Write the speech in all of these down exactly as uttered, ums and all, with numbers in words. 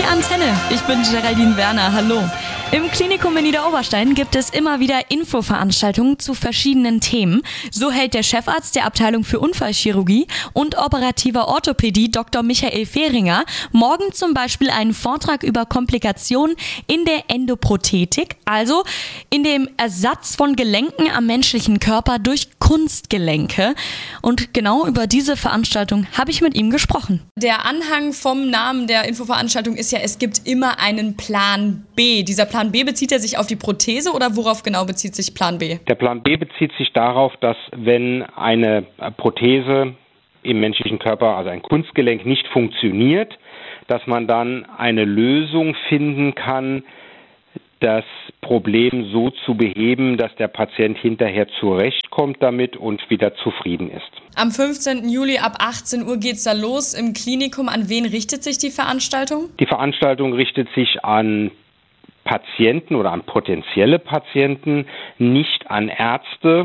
Die Antenne. Ich bin Geraldine Werner. Hallo. Im Klinikum in Niederoberstein gibt es immer wieder Infoveranstaltungen zu verschiedenen Themen. So hält der Chefarzt der Abteilung für Unfallchirurgie und operativer Orthopädie Doktor Michael Fehringer morgen zum Beispiel einen Vortrag über Komplikationen in der Endoprothetik, also in dem Ersatz von Gelenken am menschlichen Körper durch Kunstgelenke. Und genau über diese Veranstaltung habe ich mit ihm gesprochen. Der Anhang vom Namen der Infoveranstaltung ist ja, es gibt immer einen Plan B. Dieser Plan B, bezieht er sich auf die Prothese oder worauf genau bezieht sich Plan B? Der Plan B bezieht sich darauf, dass wenn eine Prothese im menschlichen Körper, also ein Kunstgelenk, nicht funktioniert, dass man dann eine Lösung finden kann, das Problem so zu beheben, dass der Patient hinterher zurechtkommt damit und wieder zufrieden ist. Am fünfzehnten Juli ab achtzehn Uhr geht's da los im Klinikum. An wen richtet sich die Veranstaltung? Die Veranstaltung richtet sich an Patienten oder an potenzielle Patienten, nicht an Ärzte.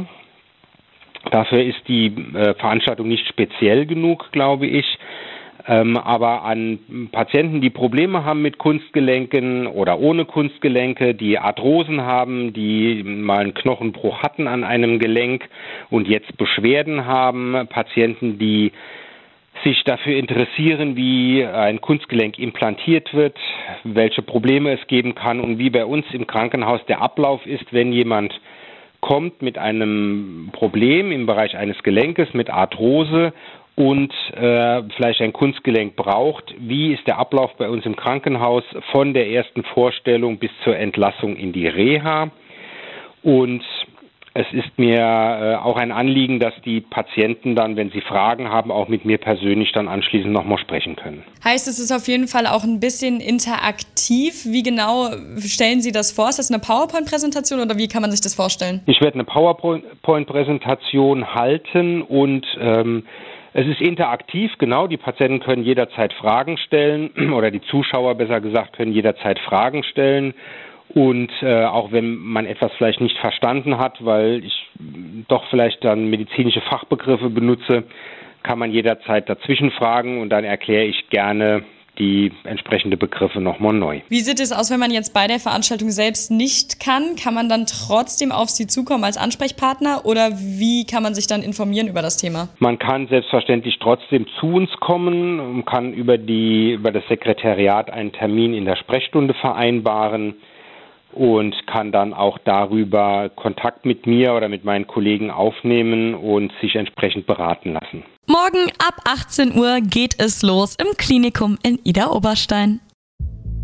Dafür ist die äh, Veranstaltung nicht speziell genug, glaube ich. Ähm, aber an Patienten, die Probleme haben mit Kunstgelenken oder ohne Kunstgelenke, die Arthrosen haben, die mal einen Knochenbruch hatten an einem Gelenk und jetzt Beschwerden haben, Patienten, die sich dafür interessieren, wie ein Kunstgelenk implantiert wird, welche Probleme es geben kann und wie bei uns im Krankenhaus der Ablauf ist, wenn jemand kommt mit einem Problem im Bereich eines Gelenkes, mit Arthrose und äh, vielleicht ein Kunstgelenk braucht. Wie ist der Ablauf bei uns im Krankenhaus von der ersten Vorstellung bis zur Entlassung in die Reha? Und es ist mir äh, auch ein Anliegen, dass die Patienten dann, wenn sie Fragen haben, auch mit mir persönlich dann anschließend nochmal sprechen können. Heißt, es ist auf jeden Fall auch ein bisschen interaktiv. Wie genau stellen Sie das vor? Ist das eine PowerPoint-Präsentation oder wie kann man sich das vorstellen? Ich werde eine PowerPoint-Präsentation halten und ähm, es ist interaktiv, genau. Die Patienten können jederzeit Fragen stellen oder die Zuschauer, besser gesagt, können jederzeit Fragen stellen. Und äh, auch wenn man etwas vielleicht nicht verstanden hat, weil ich doch vielleicht dann medizinische Fachbegriffe benutze, kann man jederzeit dazwischen fragen und dann erkläre ich gerne die entsprechenden Begriffe nochmal neu. Wie sieht es aus, wenn man jetzt bei der Veranstaltung selbst nicht kann? Kann man dann trotzdem auf Sie zukommen als Ansprechpartner oder wie kann man sich dann informieren über das Thema? Man kann selbstverständlich trotzdem zu uns kommen und kann über, die, über das Sekretariat einen Termin in der Sprechstunde vereinbaren und kann dann auch darüber Kontakt mit mir oder mit meinen Kollegen aufnehmen und sich entsprechend beraten lassen. Morgen ab achtzehn Uhr geht es los im Klinikum in Niederoberstein.